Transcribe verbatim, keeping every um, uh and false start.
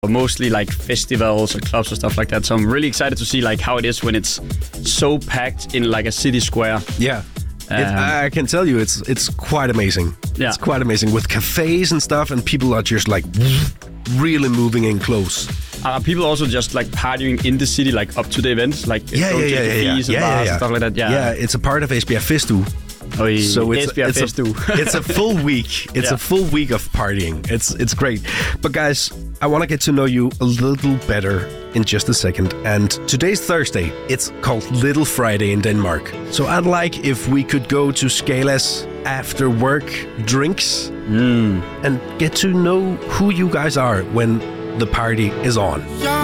mostly like festivals or clubs or stuff like that. So I'm really excited to see like how it is when it's so packed in like a city square. Yeah. It, I can tell you, it's it's quite amazing. Yeah. It's quite amazing with cafes and stuff, and people are just like really moving in close. Are people also just like partying in the city, like up to the events, like Yeah, going yeah, to yeah, yeah, cafes yeah, and yeah, bars yeah. and stuff like that? Yeah, Yeah, it's a part of Esbjerg Festu. Oh, yeah. So it's Esbjerg it's a, Festu. it's a full week. It's Yeah. a full week of partying. It's it's great. But guys, I want to get to know you a little better in just a second. And today's Thursday. It's called Little Friday in Denmark. So I'd like if we could go to Scala's after work drinks Mm. and get to know who you guys are when the party is on.